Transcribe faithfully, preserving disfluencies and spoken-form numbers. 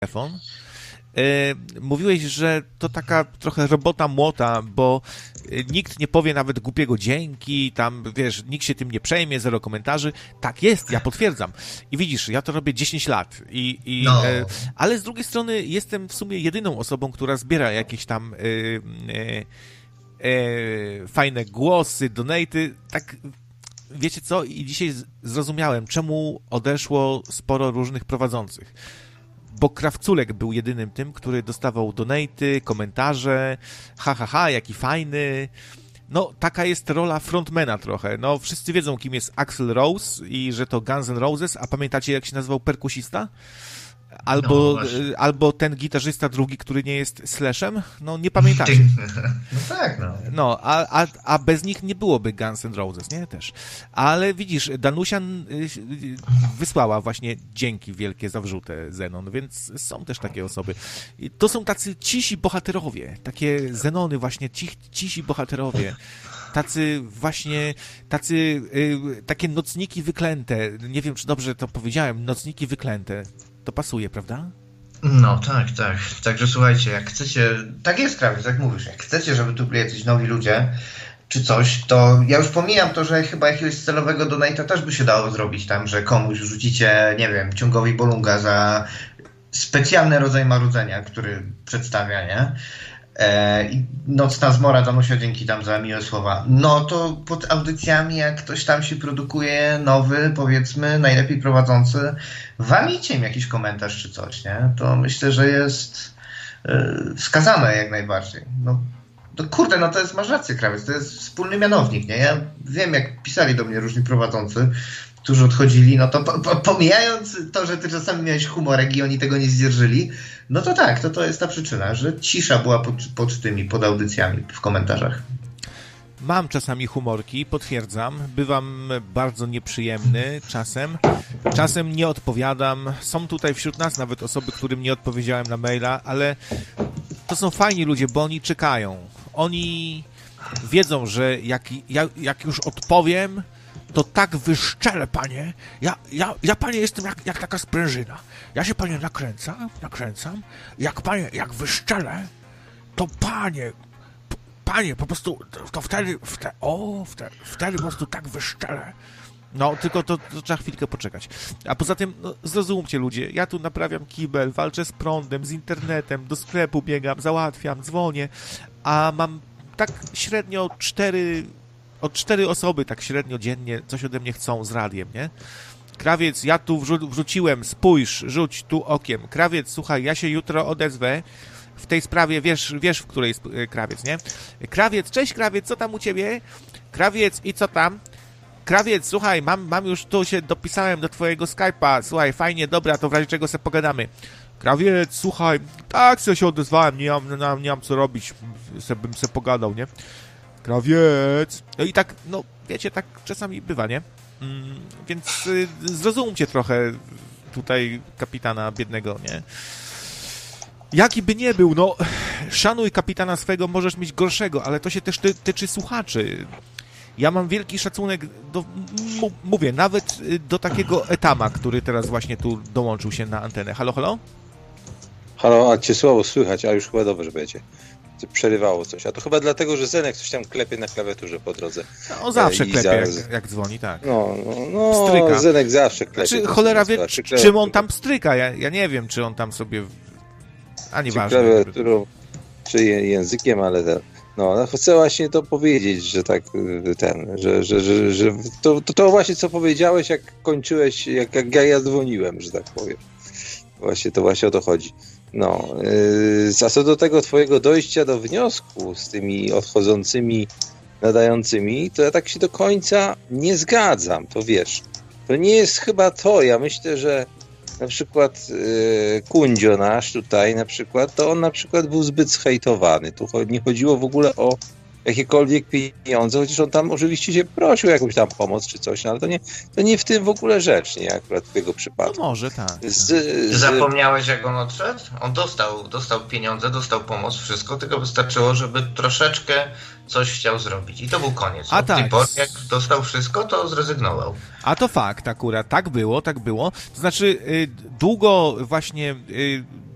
telefon. Mówiłeś, że to taka trochę robota młota, bo nikt nie powie nawet głupiego dzięki, tam, wiesz, nikt się tym nie przejmie, zero komentarzy. Tak jest, ja potwierdzam. I widzisz, ja to robię dziesięć lat. I, i, no. e, ale z drugiej strony jestem w sumie jedyną osobą, która zbiera jakieś tam e, e, e, fajne głosy, donaty. Tak, wiecie co? I dzisiaj zrozumiałem, czemu odeszło sporo różnych prowadzących. Bo Krawculek był jedynym tym, który dostawał donaty, komentarze, ha, ha, ha, jaki fajny. No, taka jest rola frontmana trochę. No, wszyscy wiedzą, kim jest Axl Rose i że to Guns N' Roses, a pamiętacie, jak się nazywał perkusista? Albo, no, albo ten gitarzysta drugi, który nie jest Slashem? No, nie pamiętacie. No tak, no. No, a, a, a bez nich nie byłoby Guns N' Roses, nie? Też. Ale widzisz, Danusia wysłała właśnie dzięki wielkie za wrzutę Zenon, więc są też takie osoby. I to są tacy cisi bohaterowie, takie Zenony właśnie, ci, cisi bohaterowie. Tacy właśnie, tacy, y, takie nocniki wyklęte. Nie wiem, czy dobrze to powiedziałem, nocniki wyklęte. To pasuje, prawda? No tak, tak. Także słuchajcie, jak chcecie, tak jest Krawiec, jak mówisz, jak chcecie, żeby tu byli jacyś nowi ludzie, czy coś, to ja już pomijam to, że chyba jakiegoś celowego donate'a też by się dało zrobić tam, że komuś rzucicie, nie wiem, ciągowi bolunga za specjalny rodzaj marudzenia, który przedstawia, nie? I nocna zmora Danusia, dzięki tam za miłe słowa. No to pod audycjami, jak ktoś tam się produkuje nowy, powiedzmy, najlepiej prowadzący, walnijcie im jakiś komentarz czy coś, nie? To myślę, że jest yy, wskazane jak najbardziej. No, no kurde, no to jest, masz rację, Krawiec, to jest wspólny mianownik, nie? Ja wiem, jak pisali do mnie różni prowadzący, którzy odchodzili, no to po, po, pomijając to, że ty czasami miałeś humorek i oni tego nie zdzierżyli, no to tak, to, to jest ta przyczyna, że cisza była pod, pod tymi, pod audycjami w komentarzach. Mam czasami humorki, potwierdzam. Bywam bardzo nieprzyjemny czasem. Czasem nie odpowiadam. Są tutaj wśród nas nawet osoby, którym nie odpowiedziałem na maila, ale to są fajni ludzie, bo oni czekają. Oni wiedzą, że jak, ja, jak już odpowiem, to tak wyszczelę, panie. Ja, ja, ja panie, jestem jak, jak taka sprężyna. Ja się, panie, nakręcam, nakręcam. Jak, panie, jak wyszczelę, to, panie, p- panie, po prostu, to, to wtedy, wtedy, o, wtedy, wtedy po prostu tak wyszczelę. No, tylko to, to trzeba chwilkę poczekać. A poza tym, no, zrozumcie ludzie, ja tu naprawiam kibel, walczę z prądem, z internetem, do sklepu biegam, załatwiam, dzwonię, a mam tak średnio cztery... Od cztery osoby tak średnio dziennie coś ode mnie chcą z radiem, nie? Krawiec, ja tu wrzu- wrzuciłem, spójrz, rzuć tu okiem. Krawiec, słuchaj, ja się jutro odezwę w tej sprawie, wiesz, wiesz w której sp- Krawiec, nie? Krawiec, cześć Krawiec, co tam u ciebie? Krawiec, i co tam? Krawiec, słuchaj, mam, mam już tu się dopisałem do twojego Skype'a, słuchaj, fajnie, dobra, to w razie czego sobie pogadamy. Krawiec, słuchaj, tak sobie się odezwałem, nie mam, nie mam, nie mam co robić, se, bym se pogadał, nie? Krawiec. No i tak, no wiecie, tak czasami bywa, nie? Mm, więc y, zrozumcie trochę tutaj kapitana biednego, nie? Jaki by nie był, no szanuj kapitana swego, możesz mieć gorszego, ale to się też ty, tyczy słuchaczy. Ja mam wielki szacunek do, m- mówię, nawet do takiego Etama, który teraz właśnie tu dołączył się na antenę. Halo, halo? Halo, a cię słabo słychać, a już chyba dobrze będzie. Przerywało coś. A to chyba dlatego, że Zenek coś tam klepie na klawiaturze po drodze. No zawsze I klepie, zaraz... jak, jak dzwoni, tak. No, no, no stryka. Zenek zawsze klepie. Czy cholera wie, czym on tam stryka? Ja, ja nie wiem, czy on tam sobie... A nieważne. Czy klawiaturą, czy językiem, ale... Ten... No, no, chcę właśnie to powiedzieć, że tak ten, że, że, że, że to, to, to właśnie co powiedziałeś, jak kończyłeś, jak, jak ja dzwoniłem, że tak powiem. Właśnie to właśnie o to chodzi. No, yy, a co do tego twojego dojścia do wniosku z tymi odchodzącymi nadającymi, to ja tak się do końca nie zgadzam, to wiesz. To nie jest chyba to. Ja myślę, że na przykład yy, Kundzio nasz tutaj na przykład, to on na przykład był zbyt zhejtowany. Tu nie chodziło w ogóle o jakiekolwiek pieniądze, chociaż on tam oczywiście się prosił o jakąś tam pomoc czy coś, no ale to nie, to nie w tym w ogóle rzecz, nie akurat w jego przypadku. No może tak. Z, z... Zapomniałeś, jak on odszedł? On dostał, dostał pieniądze, dostał pomoc, wszystko, tylko wystarczyło, żeby troszeczkę coś chciał zrobić. I to był koniec. A tak. Pory, jak dostał wszystko, to zrezygnował. A to fakt akurat, tak było, tak było. To znaczy y, długo właśnie... Y,